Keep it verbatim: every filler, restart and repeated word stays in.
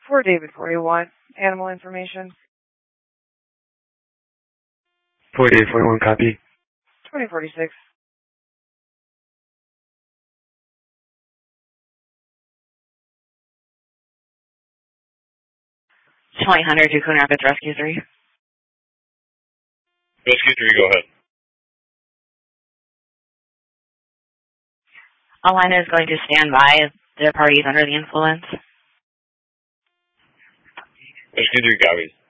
For David forty-one, animal information. For David forty-one, copy. twenty forty-six. twenty hundred to Coon Rapids Rescue three. Rescue three, go ahead. Alina is going to stand by. Their party is under the influence. Rescue three copies.